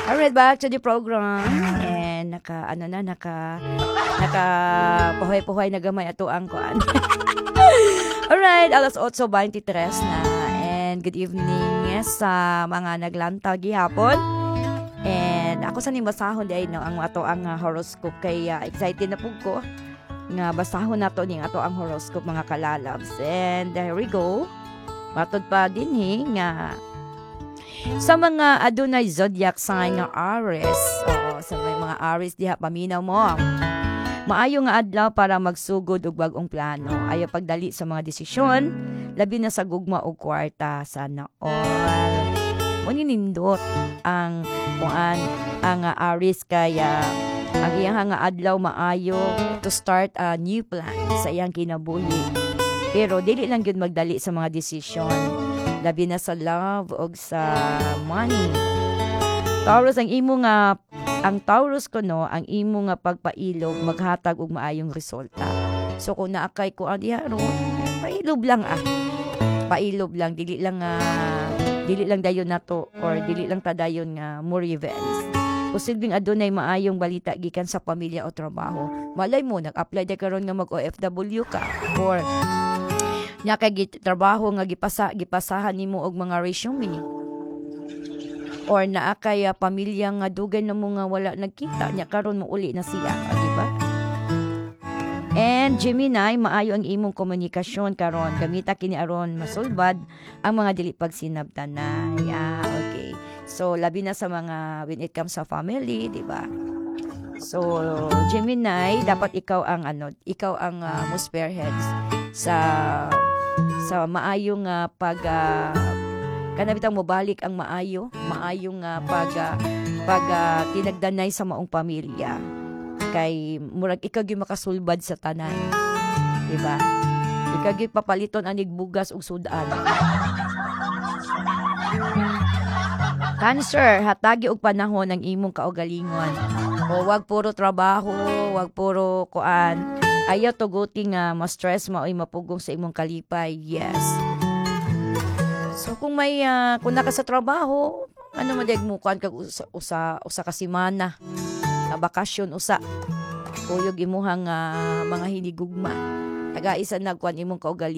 Alright, back to the program. And pahuay-pahuay na gamay ato ang kuan. Alright, alas 8:23 na. And good evening sa mga naglantaw gihapon. And ako sa ning basahon di ay no, ang ato ang horoscope kay excited na pug ko nga basahon nato ning ato ang horoscope mga kalalabs. And here we go. Matod pa din nga sa mga adunay zodiac sign nga Aries. Sa may mga Aries diha paminaw mo. Maayo nga adlaw para magsugod og bag-ong plano. Ayaw pagdali sa mga desisyon, labi na sa gugma og kwarta sana all. Maninindot ang kuan ang Aries kaya ang iyang nga adlaw maayo to start a new plan sa iyang kinabuhi. Pero dili lang gyud magdali sa mga desisyon, labi na sa love o sa money. Taurus ang Taurus ko no, ang imo nga pagpailog maghatag og maayong resulta. So kung naakay ko diha ron, pailob lang Pailob lang dili lang dayon nato or dili lang ta dayon nga more events. Posibleng adunay maayong balita gikan sa pamilya o trabaho. Malay mo nag-apply da karon nga mag OFW ka or nya kay trabaho nga gipasahan nimo og mga resume or naa kay pamilya nga dugay na mo nga wala nagkita nya karon mo uli na siya, di ba? And Gemini, maayo ang imong komunikasyon karon gamita kini aron masulbad ang mga dili pagsinabtanan. Okay. So labi na sa mga when it comes sa family, di ba? So Gemini, dapat ikaw ang mo spearheads sa maayong kanabitang mobalik ang maayong pag tinagdanay sa maong pamilya kay murag ikaw gyud makasulbad sa tanan, di ba? Ikaw gyud papaliton anig bugas ug sudan. Cancer, hatagi og panahon ang imong kaugalingon. O wag puro trabaho, wag puro kuan. Ayaw tuguti nga ma-stress maoy mapugong sa imong kalipay. Yes. So kung may kung naka sa trabaho, ano madag mo kuan kag usa ka semana na bakasyon usa. Kuyog imuhang mga hinigugma. Taga isa nagkuan imong kaugalingon.